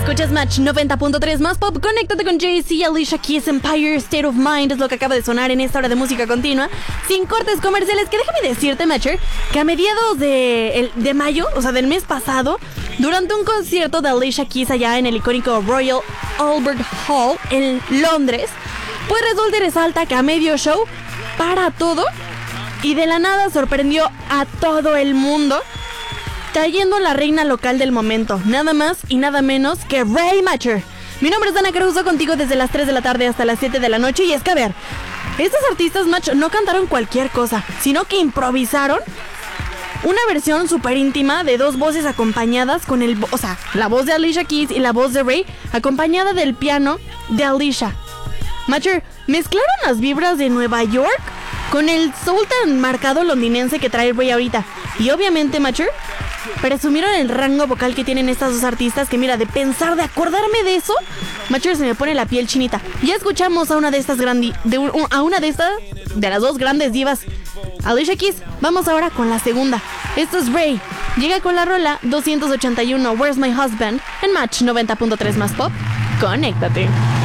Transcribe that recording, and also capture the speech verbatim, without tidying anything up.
Escuchas Match noventa punto tres más pop. Conéctate con Jay-Z, Alicia Keys, Empire State of Mind es lo que acaba de sonar en esta hora de música continua, sin cortes comerciales. Que déjame decirte, Matcher, que a mediados de, el, de mayo, o sea, del mes pasado, durante un concierto de Alicia Keys allá en el icónico Royal Albert Hall en Londres, pues resulta y resalta que a medio show para todo y de la nada sorprendió a todo el mundo, trayendo a la reina local del momento, nada más y nada menos que Ray Matcher. Mi nombre es Dana Caruso, contigo desde las tres de la tarde hasta las siete de la noche. Y es que, a ver, estos artistas, Match, no cantaron cualquier cosa, sino que improvisaron una versión súper íntima de dos voces acompañadas con el... O sea, la voz de Alicia Keys y la voz de Ray, acompañada del piano de Alicia. Matcher, mezclaron las vibras de Nueva York con el soul tan marcado londinense que trae Ray ahorita. Y obviamente, Matcher, presumieron el rango vocal que tienen estas dos artistas, que mira, de pensar, de acordarme de eso, Matcher, se me pone la piel chinita. Ya escuchamos a una de estas grandi, de un, a una de estas, de las dos grandes divas, Alicia Keys. Vamos ahora con la segunda. Esto es Ray. Llega con la rola doscientos ochenta y uno, Where's My Husband, en Match noventa punto tres más pop. Conéctate.